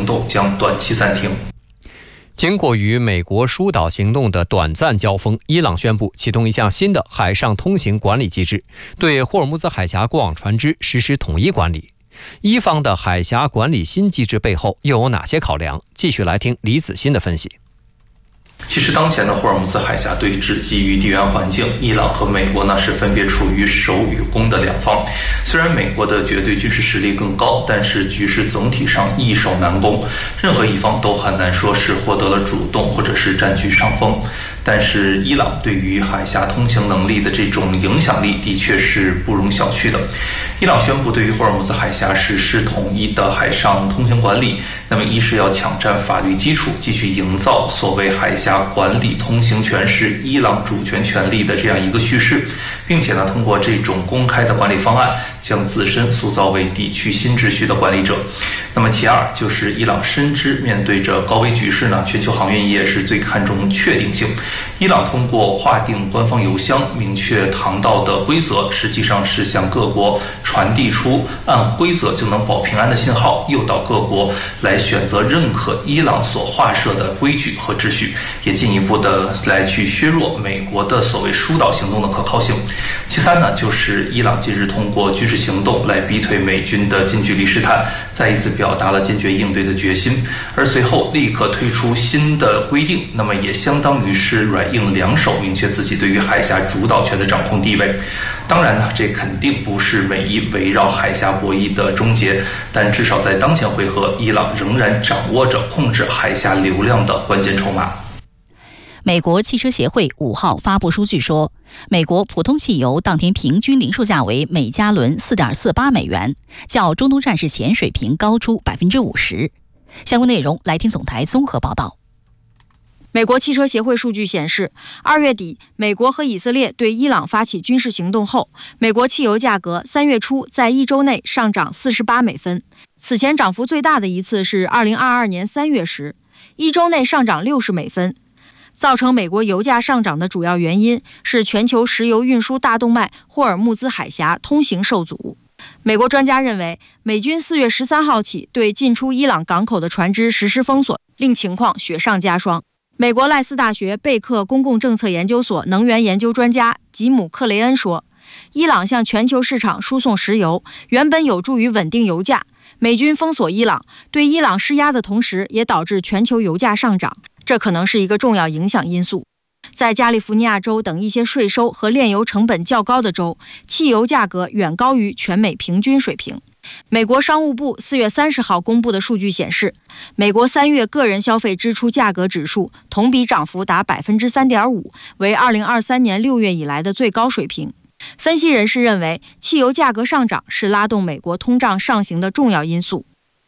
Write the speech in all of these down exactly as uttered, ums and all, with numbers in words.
动将短期暂停。 经过与美国疏导行动的短暂交锋，伊朗宣布启动一项新的海上通行管理机制，对霍尔木兹海峡过往船只实施统一管理。伊方的海峡管理新机制背后又有哪些考量？继续来听李子欣的分析。 其实当前的霍尔木兹海峡对峙基于地缘环境，伊朗和美国呢是分别处于守与攻的两方。虽然美国的绝对军事实力更高，但是局势总体上易守难攻，任何一方都很难说是获得了主动或者是占据上风。但是伊朗对于海峡通行能力的这种影响力的确是不容小觑的。伊朗宣布对于霍尔木兹海峡实施统一的海上通行管理，那么一是要抢占法律基础，继续营造所谓海峡管理通行权是伊朗主权权利的这样一个叙事，并且呢，通过这种公开的管理方案，将自身塑造为地区新秩序的管理者。那么其二就是伊朗深知面对着高危局势呢，全球航运业是最看重确定性。伊朗通过划定官方邮箱、明确航道的规则，实际上是向各国传递出按规则就能保平安的信号，诱导各国来选择认可伊朗所划设的规矩和秩序，也进一步的来去削弱美国的所谓疏导行动的可靠性。其三呢，就是伊朗近日通过军事行动来逼退美军的近距离试探，再一次表达了坚决应对的决心，而随后立刻推出新的规定，那么也相当于是软硬两手，明确自己对于海峡主导权的掌控地位。当然呢，这肯定不是美伊围绕海峡博弈的终结，但至少在当前回合，伊朗仍然掌握着控制海峡流量的关键筹码。 美国汽车协会五号发布数据说，美国普通汽油当天平均零售价为每加仑 四点四八美元，较中东战事前水平高出 百分之五十。 相关内容来听总台综合报道。 美国汽车协会数据显示，二月底，美国和以色列对伊朗发起军事行动后，美国汽油价格三月初在一周内上涨四十八美分。此前涨幅最大的一次是二零二二年三月时，一周内上涨六十美分。造成美国油价上涨的主要原因是全球石油运输大动脉霍尔木兹海峡通行受阻。美国专家认为，美军四月十三号起对进出伊朗港口的船只实施封锁，令情况雪上加霜。美国赖斯大学贝克公共政策研究所能源研究专家吉姆·克雷恩说，伊朗向全球市场输送石油，原本有助于稳定油价。美军封锁伊朗，对伊朗施压的同时，也导致全球油价上涨，这可能是一个重要影响因素。在加利福尼亚州等一些税收和炼油成本较高的州，汽油价格远高于全美平均水平。美国商务部四月三十号公布的数据显示，美国三月个人消费支出价格指数同比涨幅达 百分之三点五， 为二零二三年六月以来的最高水平。分析人士认为，汽油价格上涨是拉动美国通胀上行的重要因素。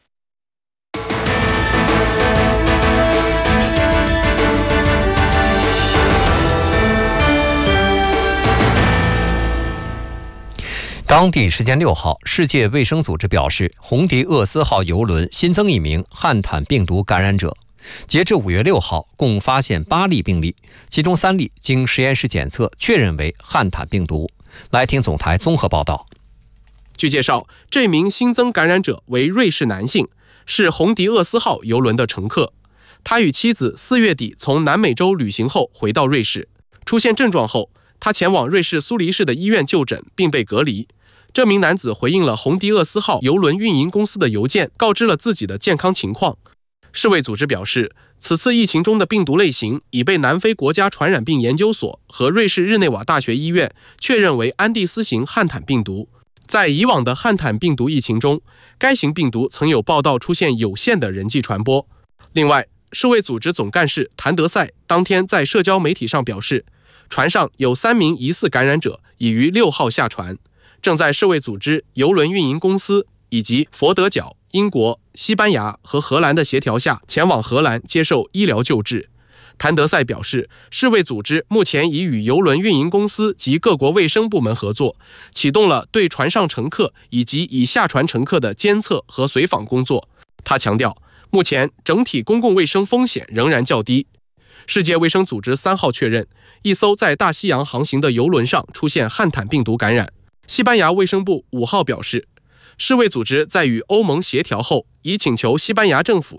当地时间六号，世界卫生组织表示，红迪厄斯号邮轮新增一名汉坦病毒感染者。截至五月六号，共发现八例病例，其中三例经实验室检测确认为汉坦病毒。来听总台综合报道。 据介绍，这名新增感染者为瑞士男性，是红迪厄斯号邮轮的乘客。他与妻子四月底从南美洲旅行后回到瑞士，出现症状后，他前往瑞士苏黎世的医院就诊并被隔离。这名男子回应了红迪厄斯号邮轮运营公司的邮件，告知了自己的健康情况。世卫组织表示，此次疫情中的病毒类型已被南非国家传染病研究所和瑞士日内瓦大学医院确认为安第斯型汉坦病毒。在以往的汉坦病毒疫情中，该型病毒曾有报道出现有限的人际传播。另外，世卫组织总干事谭德赛当天在社交媒体上表示，船上有三名疑似感染者已于六号下船，正在世卫组织、邮轮运营公司以及佛得角、英国、西班牙和荷兰的协调下前往荷兰接受医疗救治。谭德赛表示，世卫组织目前已与邮轮运营公司及各国卫生部门合作，启动了对船上乘客以及已下船乘客的监测和随访工作。他强调，目前整体公共卫生风险仍然较低。世界卫生组织三号确认，一艘在大西洋航行的邮轮上出现汉坦病毒感染。西班牙卫生部五号表示，世卫组织在与欧盟协调后，已请求西班牙政府